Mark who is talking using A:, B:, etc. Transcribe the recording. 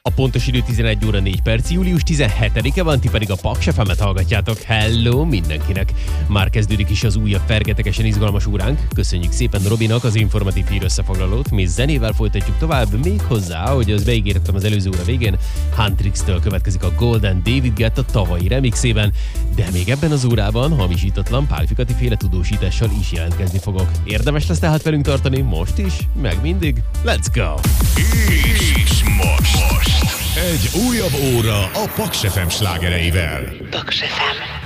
A: A pontos idő 11 óra 4 perc, július 17-e van, ti pedig a Paks FM-et hallgatjátok. Hello mindenkinek! Már kezdődik is az újabb fergetegesen izgalmas óránk. Köszönjük szépen Robinak az informatív hír összefoglalót. Mi zenével folytatjuk tovább, még hozzá, hogy az beígértem az előző óra végén, Huntrix-től következik a Golden David Guetta tavalyi remixében, de még ebben az órában hamisítatlan pálfikati féle tudósítással is jelentkezni fogok. Érdemes lesz tehát velünk tartani most is, meg mindig. Let's go!
B: És most egy újabb óra a Paks FM slágereivel.
C: Paks FM.